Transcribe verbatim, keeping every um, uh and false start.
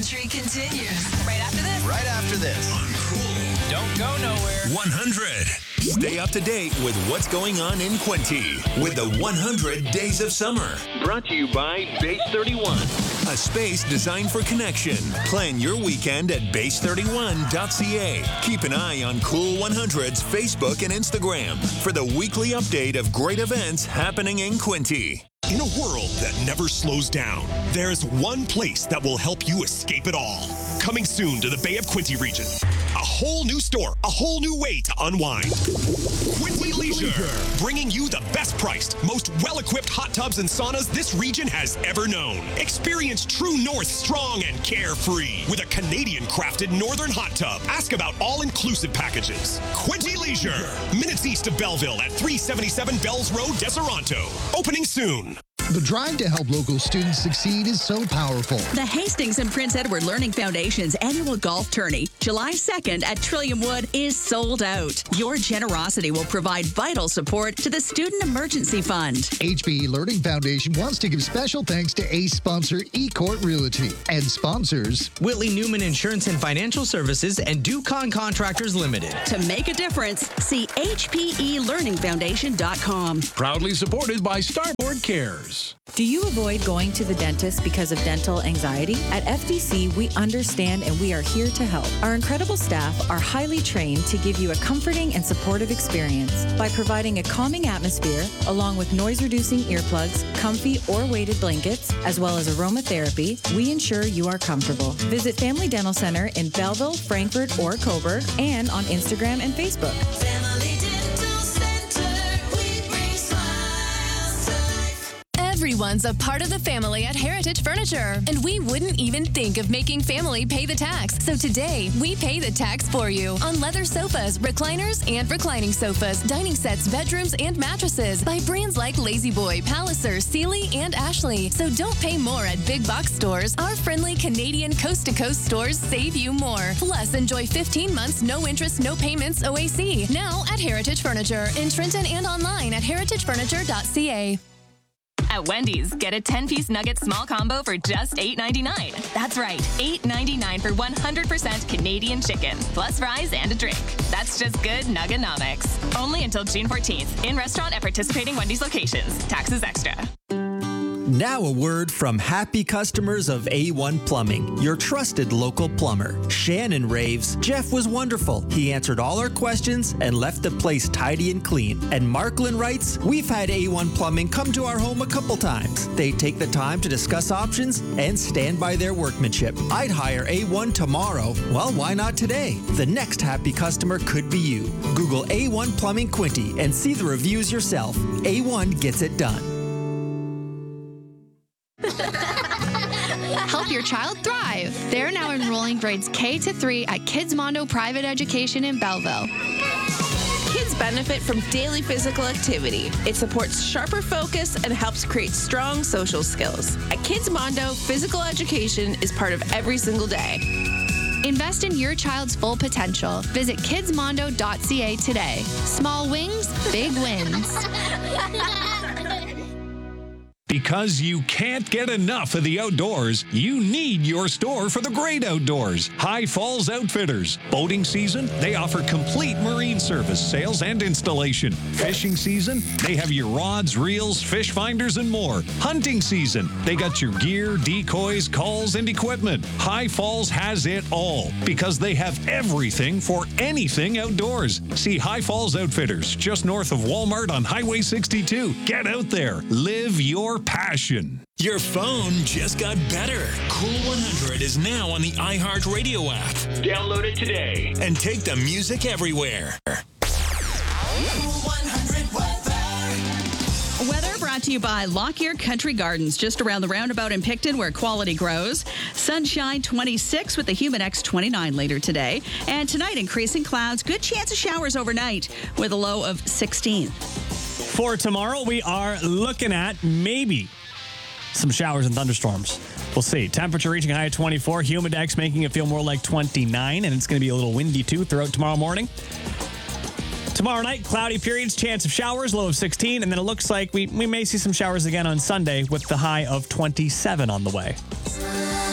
Country continues right after this. Right after this. Uncool. Don't go nowhere. one hundred. Stay up to date with what's going on in Quinte with the one hundred Days of Summer. Brought to you by Base thirty-one. A space designed for connection. Plan your weekend at base thirty-one dot c a. Keep an eye on Cool one hundred's Facebook and Instagram for the weekly update of great events happening in Quinte. In a world that never slows down, there's one place that will help you escape it all. Coming soon to the Bay of Quinte region. A whole new store, a whole new way to unwind. Quinte Leisure, bringing you the best priced, most well-equipped hot tubs and saunas this region has ever known. Experience True North strong and carefree with a Canadian-crafted Northern hot tub. Ask about all-inclusive packages. Quinte Leisure, minutes east of Belleville at three seventy-seven Bells Road, Deseronto. Opening soon. The drive to help local students succeed is so powerful. The Hastings and Prince Edward Learning Foundation's annual golf tourney, July second at Trillium Wood, is sold out. Your generosity will provide vital support to the Student Emergency Fund. H B E Learning Foundation wants to give special thanks to ACE sponsor eCourt Realty and sponsors Whitley Newman Insurance and Financial Services and Ducon Contractors Limited. To make a difference, see H P E learning foundation dot com. Proudly supported by Starboard Cares. Do you avoid going to the dentist because of dental anxiety? At F D C, we understand and we are here to help. Our incredible staff are highly trained to give you a comforting and supportive experience by providing a calming atmosphere along with noise-reducing earplugs, comfy or weighted blankets, as well as aromatherapy. We ensure you are comfortable. Visit Family Dental Center in Belleville, Frankfort, or Coburg, and on Instagram and Facebook. Family Dental Center, we bring smiles to life. Everyone's a part of the family at Heritage Furniture, and we wouldn't even think of making family pay the tax. So today, we pay the tax for you on leather sofas, recliners, and reclining sofas, dining sets, bedrooms, and mattresses by brands like Lazy Boy, Palliser, Sealy, and Ashley. So don't pay more at big box stores. Our friendly Canadian coast-to-coast stores save you more. Plus, enjoy fifteen months, no interest, no payments O A C. Now at Heritage Furniture in Trenton and online at heritage furniture dot c a. At Wendy's, get a ten-piece nugget small combo for just eight ninety-nine. That's right, eight ninety-nine for one hundred percent Canadian chicken, plus fries and a drink. That's just good Nugganomics. Only until June fourteenth. In restaurant at participating Wendy's locations. Taxes extra. Now a word from happy customers of A one Plumbing, your trusted local plumber. Shannon raves, Jeff was wonderful. He answered all our questions and left the place tidy and clean. And Marklin writes, we've had A one Plumbing come to our home a couple times. They take the time to discuss options and stand by their workmanship. I'd hire A one tomorrow. Well, why not today? The next happy customer could be you. Google A one Plumbing Quinte and see the reviews yourself. A one gets it done. Help your child thrive. They're now enrolling grades K to three at Kids Mondo Private Education in Belleville. Kids benefit from daily physical activity. It supports sharper focus and helps create strong social skills. At Kids Mondo, physical education is part of every single day. Invest in your child's full potential. Visit kids mondo dot c a today. Small wings, big wins. Because you can't get enough of the outdoors, you need your store for the great outdoors. High Falls Outfitters. Boating season, they offer complete marine service, sales, and installation. Fishing season, they have your rods, reels, fish finders, and more. Hunting season, they got your gear, decoys, calls, and equipment. High Falls has it all because they have everything for anything outdoors. See High Falls Outfitters, just north of Walmart on Highway sixty-two. Get out there. Live your passion. Your phone just got better. Cool one hundred is now on the iHeartRadio app. Download it today and take the music everywhere. Cool one hundred weather. Weather brought to you by Lockyer Country Gardens, just around the roundabout in Picton where quality grows. Sunshine twenty-six with the Humidex twenty-nine later today. And tonight, increasing clouds. Good chance of showers overnight with a low of sixteen. For tomorrow, we are looking at maybe some showers and thunderstorms. We'll see. Temperature reaching a high of twenty-four. Humidex making it feel more like twenty-nine. And it's going to be a little windy, too, throughout tomorrow morning. Tomorrow night, cloudy periods, chance of showers, low of sixteen. And then it looks like we, we may see some showers again on Sunday with the high of twenty-seven on the way.